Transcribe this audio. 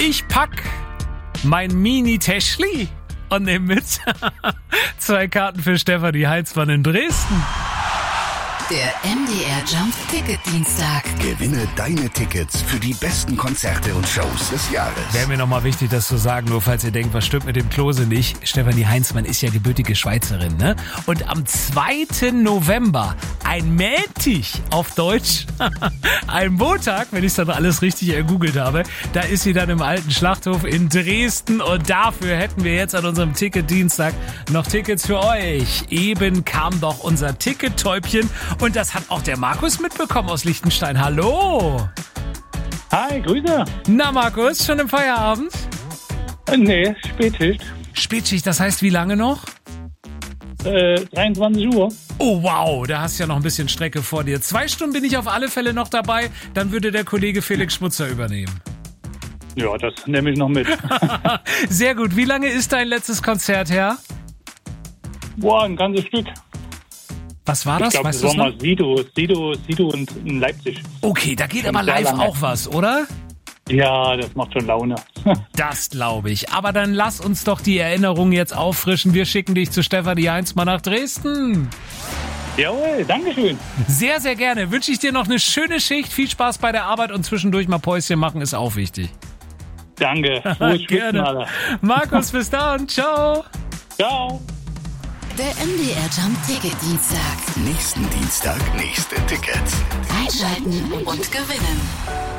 Ich pack mein Mini-Täschli und nehme mit 2 Karten für Stefanie Heinzmann in Dresden. Der MDR Jump Ticket Dienstag. Gewinne deine Tickets für die besten Konzerte und Shows des Jahres. Wäre mir nochmal wichtig, das zu sagen, nur falls ihr denkt, was stimmt mit dem Klose nicht. Stefanie Heinzmann ist ja gebürtige Schweizerin, ne? Und am 2. November, ein Montag auf Deutsch, ein Montag, wenn ich es dann alles richtig ergoogelt habe, da ist sie dann im alten Schlachthof in Dresden und dafür hätten wir jetzt an unserem Ticket-Dienstag noch Tickets für euch. Eben kam doch unser Ticket-Täubchen und das hat auch der Markus mitbekommen aus Liechtenstein. Hallo! Hi, Grüße. Na Markus, schon im Feierabend? Nee, Spätschicht. Spätschicht, das heißt wie lange noch? 23 Uhr. Oh wow, da hast du ja noch ein bisschen Strecke vor dir. 2 Stunden bin ich auf alle Fälle noch dabei, dann würde der Kollege Felix Schmutzer übernehmen. Ja, das nehme ich noch mit. Sehr gut, wie lange ist dein letztes Konzert her? Boah, ein ganzes Stück. Was war das? Ich glaube, Weißt das du's war noch? mal Sido und in Leipzig. Okay, da geht Schon aber sehr live lange. auch was, oder? Ja, das macht schon Laune. Das glaube ich. Aber dann lass uns doch die Erinnerung jetzt auffrischen. Wir schicken dich zu Stefanie Heinzmann nach Dresden. Jawohl, Dankeschön. Sehr, sehr gerne. Wünsche ich dir noch eine schöne Schicht. Viel Spaß bei der Arbeit und zwischendurch mal Päuschen machen ist auch wichtig. Danke. Frohes Schwitzen, Gerne. Alter. Markus, bis dann. Ciao. Ciao. Der MDR Jump Ticket Dienstag. Nächsten Dienstag nächste Tickets. Einschalten und gewinnen.